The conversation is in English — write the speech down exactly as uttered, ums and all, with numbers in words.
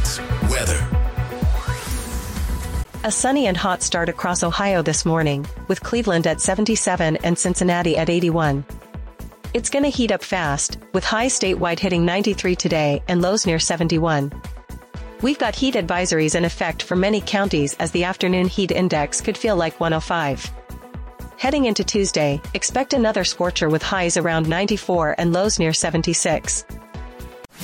Sports weather. A sunny and hot start across Ohio this morning, with Cleveland at seventy-seven and Cincinnati at eighty-one. It's gonna heat up fast, with highs statewide hitting ninety-three today and lows near seventy-one. We've got heat advisories in effect for many counties as the afternoon heat index could feel like one oh five. Heading into Tuesday, expect another scorcher with highs around ninety-four and lows near seventy-six.